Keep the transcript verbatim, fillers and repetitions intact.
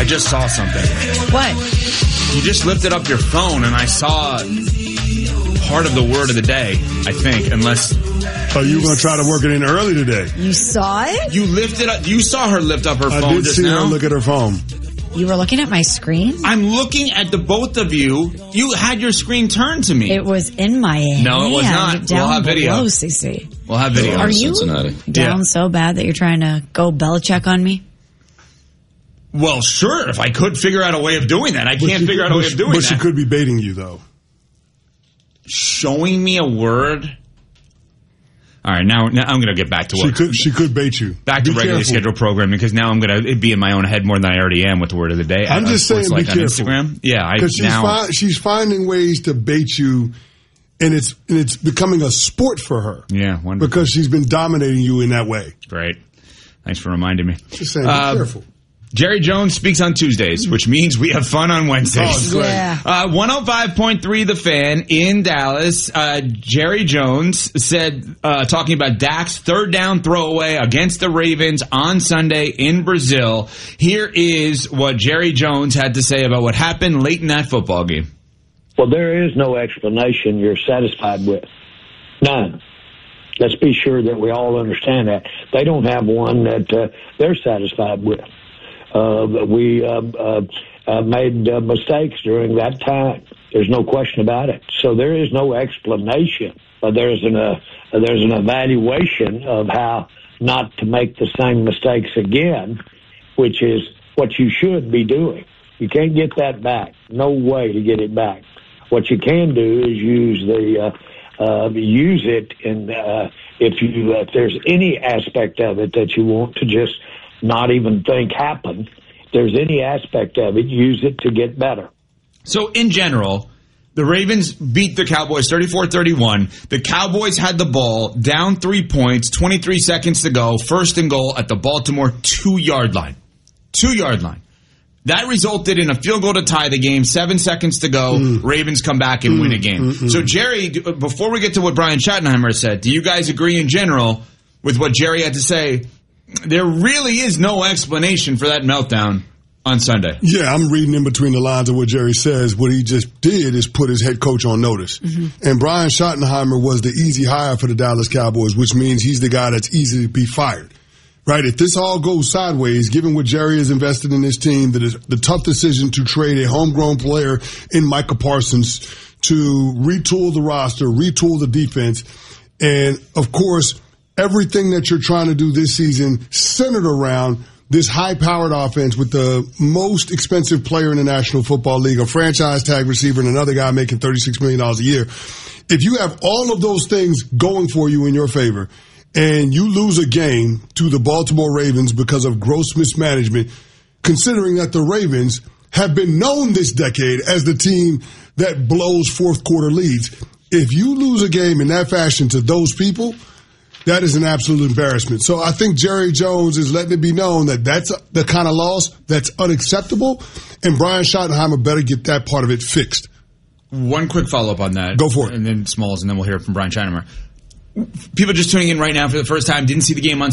I just saw something. What? You just lifted up your phone, and I saw part of the word of the day, I think, unless... Oh, you were going to try to work it in early today. You saw it? You lifted up... You saw her lift up her phone I did just see now? her look at her phone. You were looking at my screen? I'm looking at the both of you. You had your screen turned to me. It was in my hand. No, it was not. Down We'll have video. below, C C. We'll have video. Are you Cincinnati. down Yeah. so bad that you're trying to go Belichick on me? Well, sure, if I could figure out a way of doing that. I But can't she figure could- out a way but of doing But that. she could be baiting you, though. Showing me a word? All right, now, now I'm going to get back to She what... could, she could bait you. Back to Be regularly careful. scheduled programming, because now I'm going to be in my own head more than I already am with the word of the day. I'm Uh, just saying, like be on careful. Instagram. Yeah, I Because she's, now... fi- she's finding ways to bait you, and it's and it's becoming a sport for her. Yeah, wonderful. Because she's been dominating you in that way. Great. Thanks for reminding me. Just saying, be Uh, careful. Jerry Jones speaks on Tuesdays, which means we have fun on Wednesdays. Oh, great. Yeah. Uh, one oh five point three The Fan in Dallas. Uh, Jerry Jones said, uh, talking about Dak's third down throwaway against the Ravens on Sunday in Brazil. Here is what Jerry Jones had to say about what happened late in that football game. Well, there is no explanation you're satisfied with. None. Let's be sure that we all understand that. They don't have one that uh, they're satisfied with. Uh, we uh, uh, uh, made uh, mistakes during that time. There's no question about it. So there is no explanation. Uh, there's an uh, there's an evaluation of how not to make the same mistakes again, which is what you should be doing. You can't get that back. No way to get it back. What you can do is use the uh, uh, use it in uh, if you uh, if there's any aspect of it that you want to just not even think happen. If there's any aspect of it, use it to get better. So in general, the Ravens beat the Cowboys thirty-four thirty-one. The Cowboys had the ball down three points, twenty-three seconds to go, first and goal at the Baltimore two-yard line. Two-yard line. That resulted in a field goal to tie the game, seven seconds to go. Mm. Ravens come back and mm. win a game. Mm-mm. So, Jerry, before we get to what Brian Schottenheimer said, do you guys agree in general with what Jerry had to say? There really is no explanation for that meltdown on Sunday. Yeah, I'm reading in between the lines of what Jerry says. What he just did is put his head coach on notice. Mm-hmm. And Brian Schottenheimer was the easy hire for the Dallas Cowboys, which means he's the guy that's easy to be fired. Right, if this all goes sideways, given what Jerry has invested in this team, that is the tough decision to trade a homegrown player in Micah Parsons to retool the roster, retool the defense, and, of course, everything that you're trying to do this season centered around this high-powered offense with the most expensive player in the National Football League, a franchise tag receiver, and another guy making thirty-six million dollars a year. If you have all of those things going for you in your favor, and you lose a game to the Baltimore Ravens because of gross mismanagement, considering that the Ravens have been known this decade as the team that blows fourth quarter leads. If you lose a game in that fashion to those people, that is an absolute embarrassment. So I think Jerry Jones is letting it be known that that's the kind of loss that's unacceptable, and Brian Schottenheimer better get that part of it fixed. One quick follow-up on that. Go for it. And then Smalls, and then we'll hear from Brian Schottenheimer. People just tuning in right now for the first time, didn't see the game on